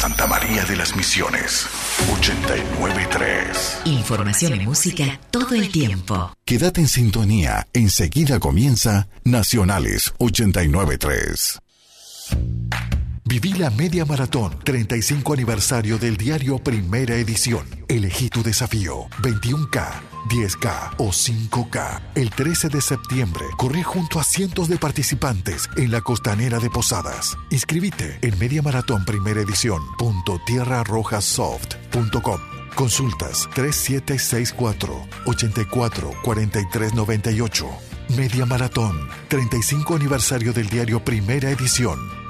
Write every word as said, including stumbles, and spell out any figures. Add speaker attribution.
Speaker 1: Santa María de las Misiones, ochenta y nueve punto tres.
Speaker 2: Información y música todo el tiempo.
Speaker 1: Quédate en sintonía, enseguida comienza Nacionales ochenta y nueve punto tres. Viví la media maratón, treinta y cinco aniversario del diario Primera Edición. Elegí tu desafío, veintiuno K, diez K o cinco K. El trece de septiembre, corrí junto a cientos de participantes en la costanera de Posadas. Inscribite en mediamaratón primera edición punto tierra roja soft punto com. Consultas tres siete seis cuatro, ocho cuatro, cuatro tres nueve ocho. Media Maratón, treinta y cinco aniversario del diario Primera Edición.